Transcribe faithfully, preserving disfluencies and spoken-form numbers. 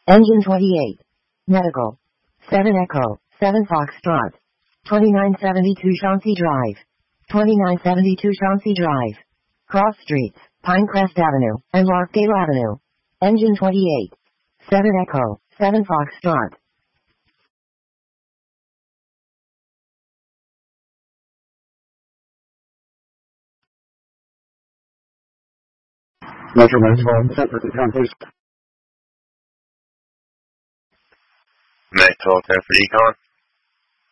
Engine twenty-eight. Medical. seven Echo, seven Foxtrot. twenty-nine seventy-two Chauncey Drive. twenty-nine seventy-two Chauncey Drive. Cross Streets, Pinecrest Avenue, and Larkdale Avenue. Engine twenty-eight. seven Echo, seven Foxtrot. Metro Municipal Center to town, please. Metro ten for Econ.